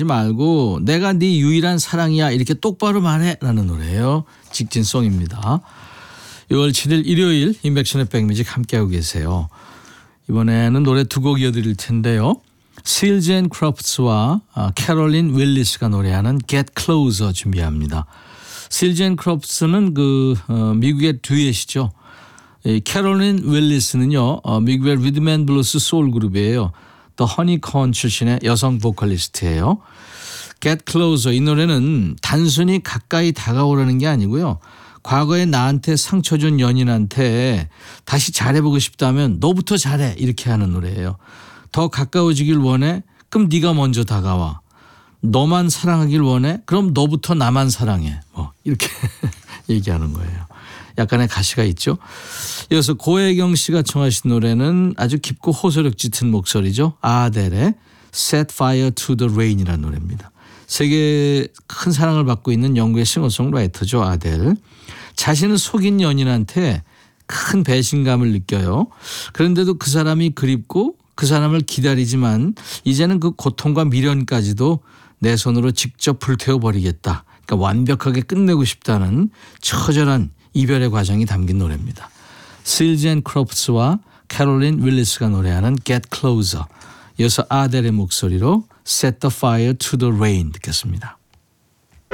하지 말고 내가 네 유일한 사랑이야 이렇게 똑바로 말해라는 노래예요. 직진송입니다. 6월 7일 일요일 인백션의 백뮤직 함께하고 계세요. 이번에는 노래 두 곡 이어드릴 텐데요. 실즈 앤 크로프츠와 캐롤린 윌리스가 노래하는 Get Closer 준비합니다. 실즈 앤 크로프츠는 미국의 듀엣이죠. 캐롤린 윌리스는요, 미국의 리드맨 블루스 소울 그룹이에요. 더 허니콘 출신의 여성 보컬리스트예요. Get Closer 이 노래는 단순히 가까이 다가오라는 게 아니고요. 과거에 나한테 상처 준 연인한테 다시 잘해보고 싶다면 너부터 잘해 이렇게 하는 노래예요. 더 가까워지길 원해? 그럼 네가 먼저 다가와. 너만 사랑하길 원해? 그럼 너부터 나만 사랑해. 뭐 이렇게 얘기하는 거예요. 약간의 가시가 있죠. 이어서 고혜경 씨가 청하신 노래는 아주 깊고 호소력 짙은 목소리죠. 아델의 Set Fire to the Rain이라는 노래입니다. 세계 큰 사랑을 받고 있는 영국의 싱어송라이터죠. 아델. 자신을 속인 연인한테 큰 배신감을 느껴요. 그런데도 그 사람이 그립고 그 사람을 기다리지만 이제는 그 고통과 미련까지도 내 손으로 직접 불태워버리겠다. 그러니까 완벽하게 끝내고 싶다는 처절한 이별의 과정이 담긴 노래입니다. 실즈 앤 크로프츠와 캐롤린 윌리스가 노래하는 Get Closer. 이어서 아델의 목소리로 Set the Fire to the Rain 듣겠습니다.